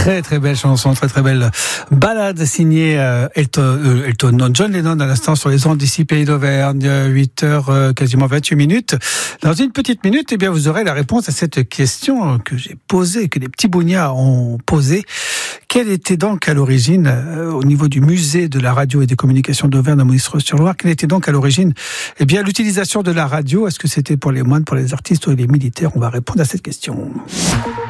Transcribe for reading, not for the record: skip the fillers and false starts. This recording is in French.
Très très belle chanson, très très belle balade signée John Lennon à l'instant sur les ondes d'ici Pays d'Auvergne, 8h quasiment 28 minutes. Dans une petite minute, eh bien vous aurez la réponse à cette question que j'ai posée, que les petits bougnats ont posée. Quelle était donc à l'origine, au niveau du musée de la radio et des communications d'Auvergne à Monistrol-sur-Loire, quelle était donc à l'origine, eh bien l'utilisation de la radio? Est-ce que c'était pour les moines, pour les artistes ou les militaires? On va répondre à cette question.